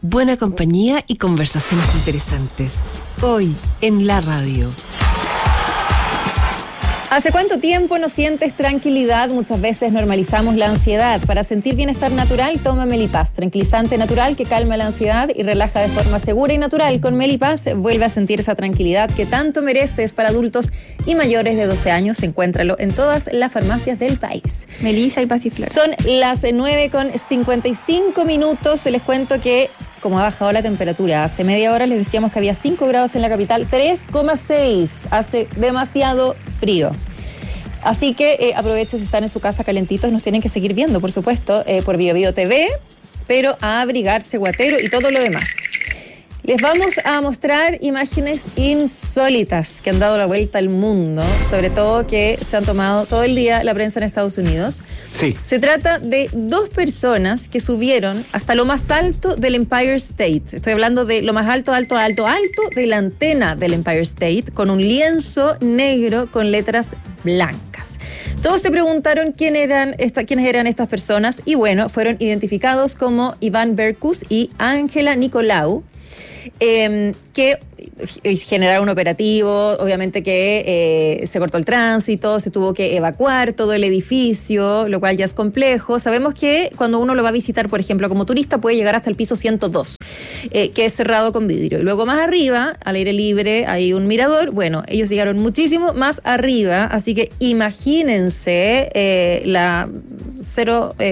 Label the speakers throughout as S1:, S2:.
S1: buena compañía y conversaciones interesantes. Hoy en la radio.
S2: ¿Hace cuánto tiempo no sientes tranquilidad? Muchas veces normalizamos la ansiedad. Para sentir bienestar natural, toma Melipaz, tranquilizante natural que calma la ansiedad y relaja de forma segura y natural. Con Melipaz vuelve a sentir esa tranquilidad que tanto mereces. Para adultos y mayores de 12 años. Encuéntralo en todas las farmacias del país.
S3: Melissa y Pasiflor.
S2: Son las 9:55. Les cuento que como ha bajado la temperatura, hace media hora les decíamos que había 5 grados en la capital, 3,6. Hace demasiado frío. Así que aprovechen si están en su casa calentitos. Nos tienen que seguir viendo, por supuesto, por BioBio TV, pero a abrigarse, guatero y todo lo demás. Les vamos a mostrar imágenes insólitas que han dado la vuelta al mundo, sobre todo que se han tomado todo el día la prensa en Estados Unidos.
S4: Sí.
S2: Se trata de 2 personas que subieron hasta lo más alto del Empire State. Estoy hablando de lo más alto de la antena del Empire State, con un lienzo negro con letras blancas. Todos se preguntaron quiénes eran estas personas y bueno, fueron identificados como Iván Berkus y Ángela Nicolau, que generaron un operativo, obviamente que se cortó el tránsito, se tuvo que evacuar todo el edificio, lo cual ya es complejo. Sabemos que cuando uno lo va a visitar, por ejemplo, como turista, puede llegar hasta el piso 102, que es cerrado con vidrio. Y luego más arriba, al aire libre, hay un mirador. Bueno, ellos llegaron muchísimo más arriba, así que imagínense cero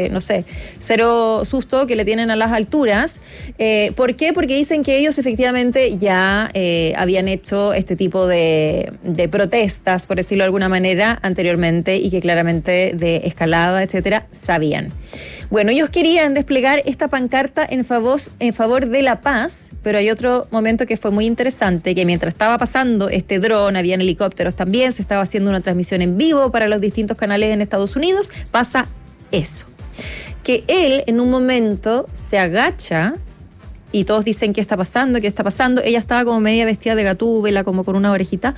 S2: susto que le tienen a las alturas. ¿Por qué? Porque dicen que ellos efectivamente ya habían hecho este tipo de protestas, por decirlo de alguna manera, anteriormente, y que claramente de escalada, etcétera, sabían. Bueno, ellos querían desplegar esta pancarta en favor de la paz, pero hay otro momento que fue muy interesante, que mientras estaba pasando este dron, habían helicópteros también, se estaba haciendo una transmisión en vivo para los distintos canales en Estados Unidos, pasa eso. Que él en un momento se agacha y todos dicen ¿qué está pasando? Ella estaba como media vestida de gatúbela, como con una orejita,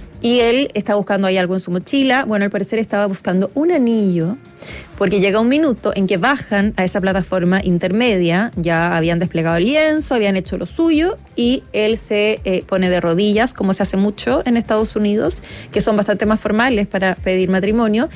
S2: y él está buscando ahí algo en su mochila. Bueno, al parecer estaba buscando un anillo, porque llega un minuto en que bajan a esa plataforma intermedia, ya habían desplegado el lienzo, habían hecho lo suyo, y él se pone de rodillas, como se hace mucho en Estados Unidos, que son bastante más formales para pedir matrimonio.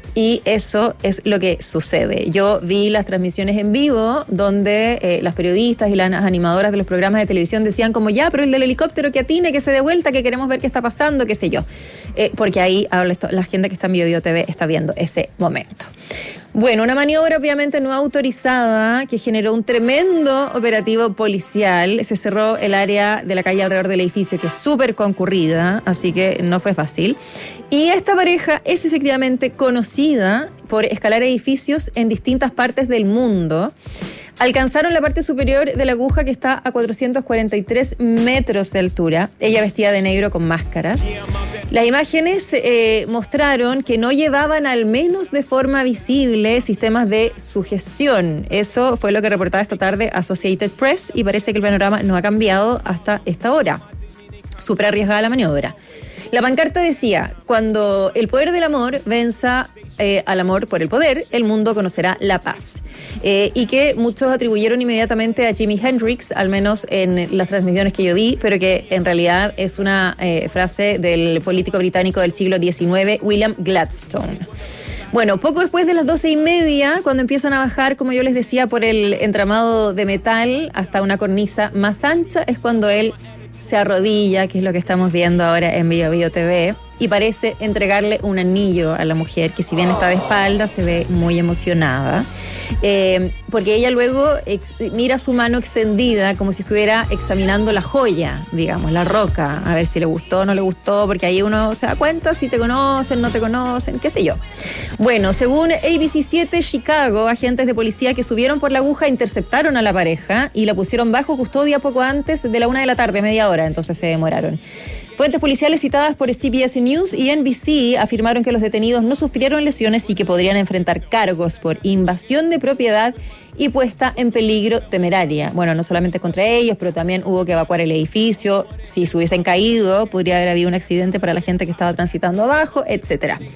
S2: Y eso es lo que sucede. Yo vi las transmisiones en vivo donde las periodistas y las animadoras de los programas de televisión decían como ya, pero el del helicóptero que atine, que se dé vuelta, que queremos ver qué está pasando, qué sé yo. Porque ahí la gente que está en BioBio TV está viendo ese momento. Bueno, una maniobra obviamente no autorizada que generó un tremendo operativo policial. Se cerró el área de la calle alrededor del edificio, que es súper concurrida, así que no fue fácil. Y esta pareja es efectivamente conocida por escalar edificios en distintas partes del mundo. Alcanzaron la parte superior de la aguja, que está a 443 metros de altura. Ella vestida de negro con máscaras. Las imágenes mostraron que no llevaban, al menos de forma visible, sistemas de sugestión. Eso fue lo que reportaba esta tarde Associated Press, y parece que el panorama no ha cambiado hasta esta hora. Súper arriesgada la maniobra. La pancarta decía: cuando el poder del amor venza al amor por el poder, el mundo conocerá la paz. Y que muchos atribuyeron inmediatamente a Jimi Hendrix, al menos en las transmisiones que yo vi, pero que en realidad es una frase del político británico del siglo XIX, William Gladstone. Bueno, poco después de las 12:30, cuando empiezan a bajar, como yo les decía, por el entramado de metal hasta una cornisa más ancha, es cuando él se arrodilla, que es lo que estamos viendo ahora en BioBio TV, y parece entregarle un anillo a la mujer, que si bien está de espalda, se ve muy emocionada, porque ella luego mira su mano extendida como si estuviera examinando la joya, digamos, la roca, a ver si le gustó o no le gustó, porque ahí uno se da cuenta si te conocen, no te conocen, qué sé yo. Bueno, según ABC7 Chicago, agentes de policía que subieron por la aguja interceptaron a la pareja y la pusieron bajo custodia poco antes de la 1 de la tarde, media hora, entonces se demoraron. Fuentes policiales citadas por CBS News y NBC afirmaron que los detenidos no sufrieron lesiones y que podrían enfrentar cargos por invasión de propiedad y puesta en peligro temeraria. Bueno, no solamente contra ellos, pero también hubo que evacuar el edificio. Si se hubiesen caído, podría haber habido un accidente para la gente que estaba transitando abajo, etcétera.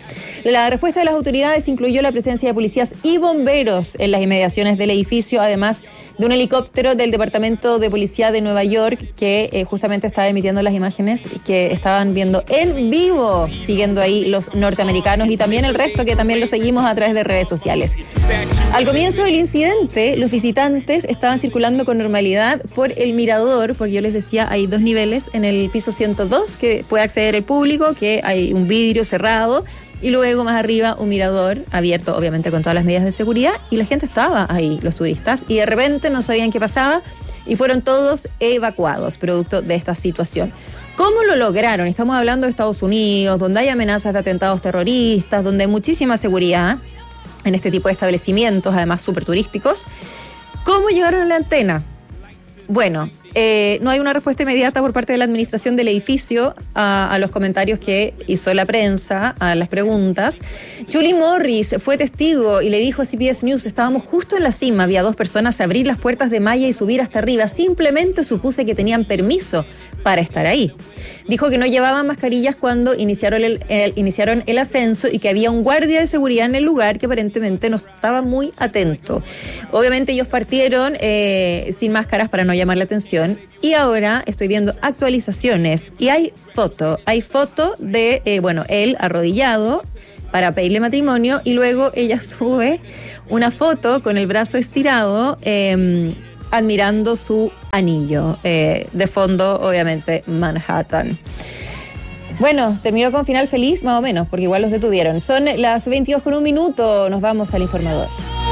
S2: La respuesta de las autoridades incluyó la presencia de policías y bomberos en las inmediaciones del edificio, además de un helicóptero del Departamento de Policía de Nueva York que justamente estaba emitiendo las imágenes que estaban viendo en vivo, siguiendo ahí los norteamericanos y también el resto que también lo seguimos a través de redes sociales. Al comienzo del incidente, los visitantes estaban circulando con normalidad por el mirador, porque yo les decía, hay 2 niveles en el piso 102 que puede acceder el público, que hay un vidrio cerrado, y luego más arriba un mirador abierto, obviamente con todas las medidas de seguridad, y la gente estaba ahí, los turistas, y de repente no sabían qué pasaba y fueron todos evacuados producto de esta situación. ¿Cómo lo lograron? Estamos hablando de Estados Unidos, donde hay amenazas de atentados terroristas, donde hay muchísima seguridad en este tipo de establecimientos, además súper turísticos. ¿Cómo llegaron a la antena? Bueno, no hay una respuesta inmediata por parte de la administración del edificio a los comentarios que hizo la prensa, a las preguntas. Julie Morris fue testigo y le dijo a CBS News: estábamos justo en la cima, había 2 personas abrir las puertas de malla y subir hasta arriba. Simplemente supuse que tenían permiso para estar ahí. Dijo que no llevaban mascarillas cuando iniciaron el ascenso y que había un guardia de seguridad en el lugar que aparentemente no estaba muy atento. Obviamente ellos partieron sin máscaras para no llamar la atención, y ahora estoy viendo actualizaciones y hay foto de, él arrodillado para pedirle matrimonio, y luego ella sube una foto con el brazo estirado admirando su anillo. De fondo, obviamente, Manhattan. Bueno, terminó con final feliz, más o menos, porque igual los detuvieron. Son las 22:01, nos vamos al informador.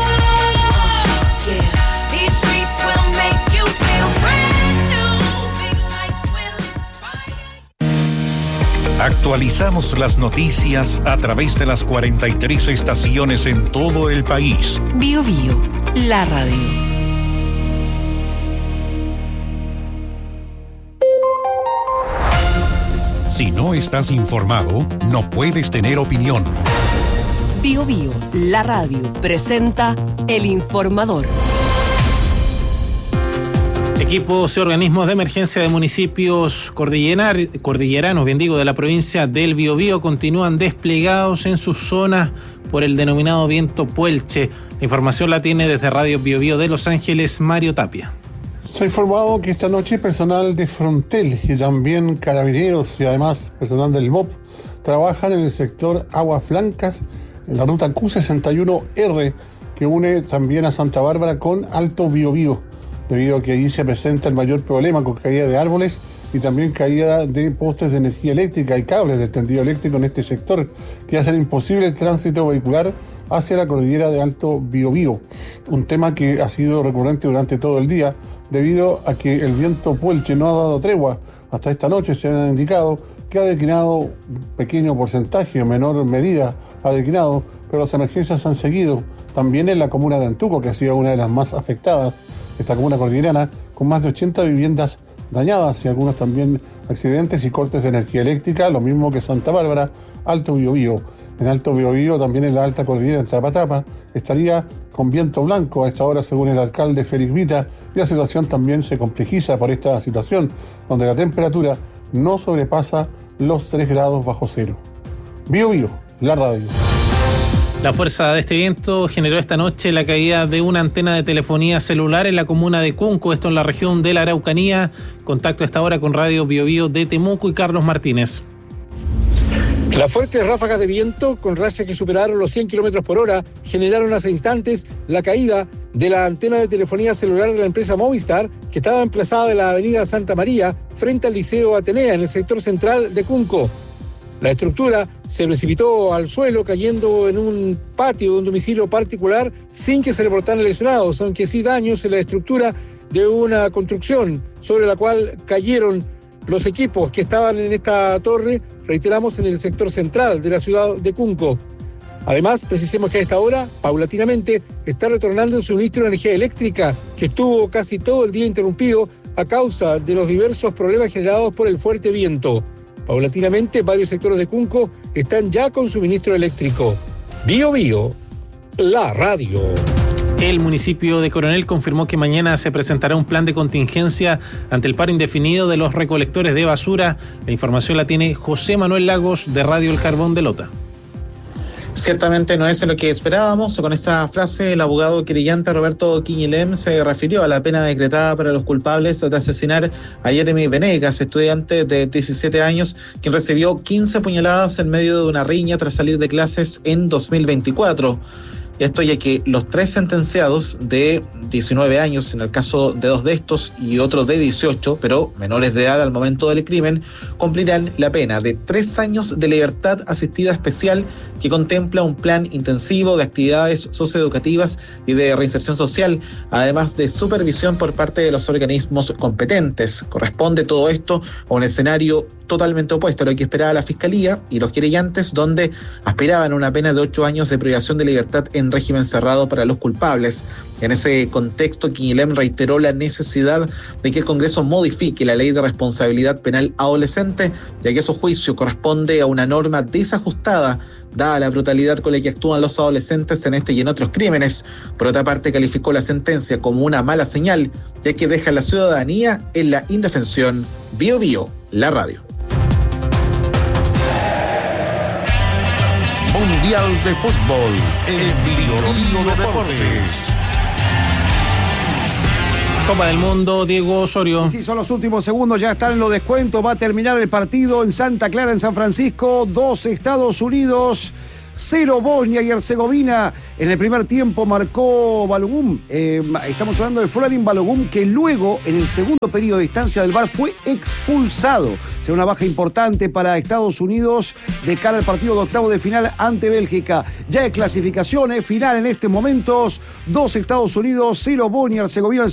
S3: Actualizamos las noticias a través de las 43 estaciones en todo el país.
S1: Bio Bio, la radio.
S3: Si no estás informado, no puedes tener opinión.
S1: Bio Bio, la radio, presenta El Informador.
S4: Equipos y organismos de emergencia de municipios cordilleranos, de la provincia del Biobío continúan desplegados en sus zonas por el denominado viento Puelche. La información la tiene desde Radio Biobío de Los Ángeles, Mario Tapia.
S5: Se ha informado que esta noche personal de Frontel y también carabineros y además personal del BOP trabajan en el sector Aguas Blancas, en la ruta Q61R, que une también a Santa Bárbara con Alto Biobío, debido a que allí se presenta el mayor problema con caída de árboles y también caída de postes de energía eléctrica y cables del tendido eléctrico en este sector, que hacen imposible el tránsito vehicular hacia la cordillera de Alto Biobío. Un tema que ha sido recurrente durante todo el día, debido a que el viento Puelche no ha dado tregua. Hasta esta noche se han indicado que ha declinado un pequeño porcentaje, en menor medida ha declinado, pero las emergencias han seguido. También en la comuna de Antuco, que ha sido una de las más afectadas, esta comuna cordillerana, con más de 80 viviendas dañadas y algunos también accidentes y cortes de energía eléctrica, lo mismo que Santa Bárbara, Alto Biobío. En Alto Biobío, también en la alta cordillera, en Tapatapa, estaría con viento blanco a esta hora, según el alcalde Félix Vita, y la situación también se complejiza por esta situación, donde la temperatura no sobrepasa los 3 grados bajo cero. Biobío, la radio.
S4: La fuerza de este viento generó esta noche la caída de una antena de telefonía celular en la comuna de Cunco, esto en la región de la Araucanía. Contacto a esta hora con Radio Biobío de Temuco y Carlos Martínez.
S6: Las fuertes ráfagas de viento, con rachas que superaron los 100 kilómetros por hora, generaron hace instantes la caída de la antena de telefonía celular de la empresa Movistar, que estaba emplazada en la avenida Santa María, frente al Liceo Atenea, en el sector central de Cunco. La estructura se precipitó al suelo, cayendo en un patio de un domicilio particular sin que se reportaran lesionados, aunque sí daños en la estructura de una construcción sobre la cual cayeron los equipos que estaban en esta torre, reiteramos, en el sector central de la ciudad de Cunco. Además, precisemos que a esta hora, paulatinamente, está retornando el suministro de energía eléctrica, que estuvo casi todo el día interrumpido a causa de los diversos problemas generados por el fuerte viento. Paulatinamente, varios sectores de Cunco están ya con suministro eléctrico. Bio Bio, la radio.
S4: El municipio de Coronel confirmó que mañana se presentará un plan de contingencia ante el paro indefinido de los recolectores de basura. La información la tiene José Manuel Lagos de Radio El Carbón de Lota. Ciertamente no es lo que esperábamos. Con esta frase, el abogado querellante Roberto Quiñilem se refirió a la pena decretada para los culpables de asesinar a Jeremy Venegas, estudiante de 17 años, quien recibió 15 puñaladas en medio de una riña tras salir de clases en 2024. Esto ya que los 3 sentenciados de 19 años, en el caso de 2 de estos, y otro de 18, pero menores de edad al momento del crimen, cumplirán la pena de 3 años de libertad asistida especial que contempla un plan intensivo de actividades socioeducativas y de reinserción social, además de supervisión por parte de los organismos competentes. Corresponde todo esto a un escenario totalmente opuesto a lo que esperaba la Fiscalía y los querellantes, donde aspiraban a una pena de 8 años de privación de libertad en régimen cerrado para los culpables. En ese contexto, Quiñilem reiteró la necesidad de que el Congreso modifique la ley de responsabilidad penal adolescente, ya que su juicio corresponde a una norma desajustada, dada la brutalidad con la que actúan los adolescentes en este y en otros crímenes. Por otra parte, calificó la sentencia como una mala señal, ya que deja a la ciudadanía en la indefensión. Bio Bio, la radio.
S3: Mundial de Fútbol en Bio Deportes.
S4: Copa del Mundo, Diego Osorio.
S7: Sí, son los últimos segundos, ya están en los descuentos. Va a terminar el partido en Santa Clara, en San Francisco. 2 Estados Unidos, 0 Bosnia y Herzegovina. En el primer tiempo marcó Balogun. Estamos hablando de Florin Balogun, que luego, en el segundo periodo de distancia del VAR, fue expulsado. Será una baja importante para Estados Unidos de cara al partido de octavo de final ante Bélgica. Ya hay clasificaciones, final en estos momentos. 2 Estados Unidos, 0 Bosnia y Herzegovina.